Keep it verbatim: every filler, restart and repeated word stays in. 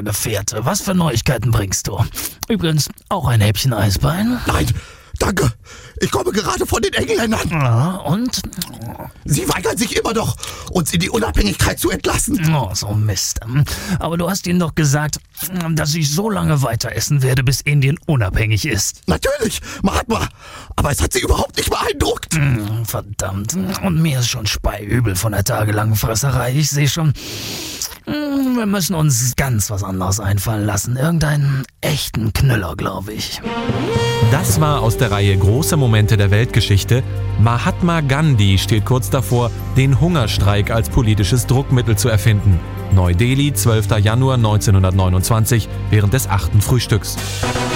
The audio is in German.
Gefährte. Was für Neuigkeiten bringst du? Übrigens, auch ein Häppchen Eisbein? Nein, danke. Ich komme gerade von den Engländern. Ja, und? Sie weigern sich immer noch, uns in die Unabhängigkeit zu entlassen. Oh, so Mist. Aber du hast ihnen doch gesagt, dass ich so lange weiter essen werde, bis Indien unabhängig ist. Natürlich, Mahatma. Aber es hat sie überhaupt nicht beeindruckt. Verdammt. Und mir ist schon speiübel von der tagelangen Fresserei. Ich sehe schon, wir müssen uns ganz was anderes einfallen lassen. Irgendeinen echten Knüller, glaube ich. Das war aus der Reihe Große Momente der Weltgeschichte. Mahatma Gandhi steht kurz davor, den Hungerstreik als politisches Druckmittel zu erfinden. Neu-Delhi, zwölfter Januar neunzehnhundertneunundzwanzig, während des achten Frühstücks.